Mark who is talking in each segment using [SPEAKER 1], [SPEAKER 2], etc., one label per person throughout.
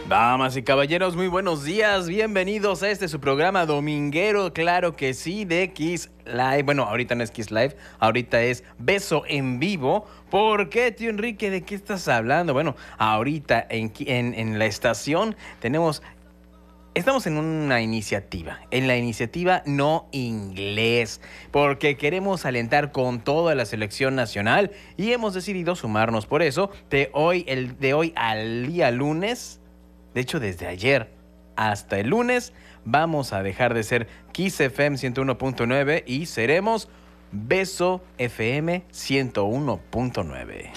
[SPEAKER 1] Damas y caballeros, muy buenos días. Bienvenidos a su programa dominguero, claro que sí, de Kiss Live. Bueno, ahorita no es Kiss Live, ahorita es Beso en Vivo. ¿Por qué, tío Enrique? ¿De qué estás hablando? Bueno, ahorita en la estación estamos en una iniciativa, en la iniciativa No Inglés, porque queremos alentar con toda la selección nacional y hemos decidido sumarnos por eso de hoy al día lunes. De hecho, desde ayer hasta el lunes vamos a dejar de ser Kiss FM 101.9 y seremos Beso FM 101.9.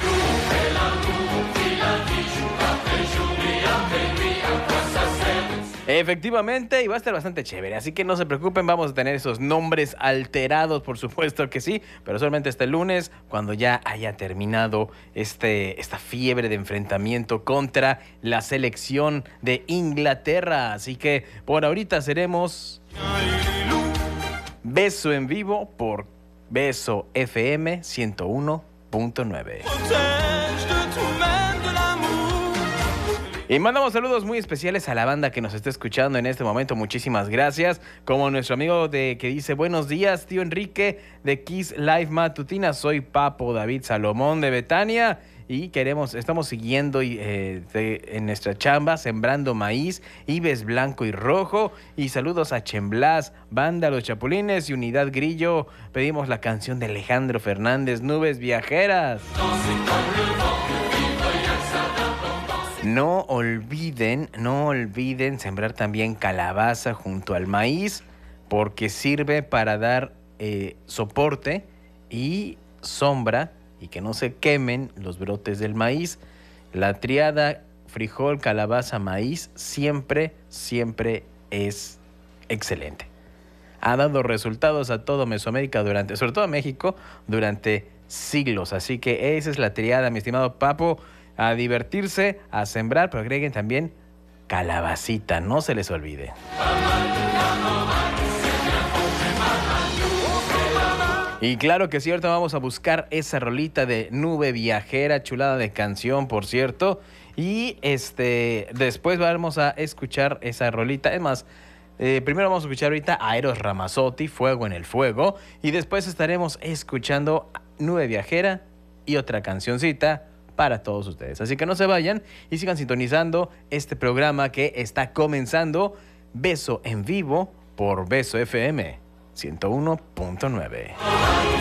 [SPEAKER 1] Efectivamente, y va a estar bastante chévere, así que no se preocupen, vamos a tener esos nombres alterados, por supuesto que sí, pero solamente hasta el lunes, cuando ya haya terminado esta fiebre de enfrentamiento contra la selección de Inglaterra. Así que por ahorita seremos Beso en Vivo por Beso FM 101.9. Y mandamos saludos muy especiales a la banda que nos está escuchando en este momento. Muchísimas gracias. Como nuestro amigo que dice: buenos días, tío Enrique, de Kiss Live Matutina. Soy Papo David Salomón de Betania. Y estamos siguiendo en nuestra chamba, sembrando maíz, Ives blanco y rojo. Y saludos a Chemblas, Banda Los Chapulines y Unidad Grillo. Pedimos la canción de Alejandro Fernández, Nubes Viajeras. No olviden sembrar también calabaza junto al maíz, porque sirve para dar soporte y sombra y que no se quemen los brotes del maíz. La triada frijol, calabaza, maíz siempre es excelente. Ha dado resultados a todo Mesoamérica sobre todo a México, durante siglos. Así que esa es la triada, mi estimado Papo. A divertirse, a sembrar, pero agreguen también calabacita, no se les olvide. Y claro que sí, ahorita vamos a buscar esa rolita de Nube Viajera, chulada de canción, por cierto. Y después vamos a escuchar esa rolita. Es más, primero vamos a escuchar ahorita a Eros Ramazzotti, Fuego en el Fuego. Y después estaremos escuchando Nube Viajera y otra cancioncita para todos ustedes. Así que no se vayan y sigan sintonizando este programa que está comenzando, Beso en Vivo por Beso FM 101.9.